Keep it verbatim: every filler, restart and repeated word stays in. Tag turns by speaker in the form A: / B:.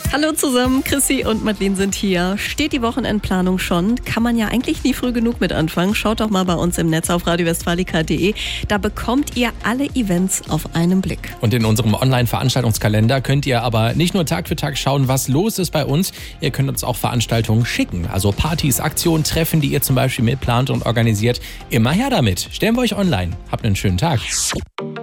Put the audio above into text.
A: Hallo zusammen, Chrissy und Madeline sind hier. Steht die Wochenendplanung schon? Kann man ja eigentlich nie früh genug mit anfangen. Schaut doch mal bei uns im Netz auf radio westfalica punkt de. Da bekommt ihr alle Events auf einen Blick.
B: Und in unserem Online-Veranstaltungskalender könnt ihr aber nicht nur Tag für Tag schauen, was los ist bei uns. Ihr könnt uns auch Veranstaltungen schicken. Also Partys, Aktionen, Treffen, die ihr zum Beispiel mitplant und organisiert. Immer her damit. Stellen wir euch online. Habt einen schönen Tag.